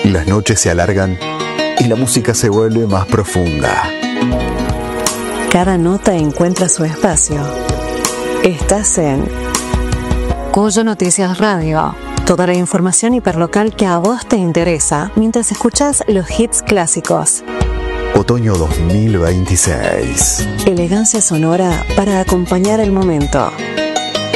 Las noches se alargan y la música se vuelve más profunda. Cada nota encuentra su espacio. Estás en Cuyo Noticias Radio. Toda la información hiperlocal que a vos te interesa mientras escuchás los hits clásicos. Otoño 2026. Elegancia sonora para acompañar el momento.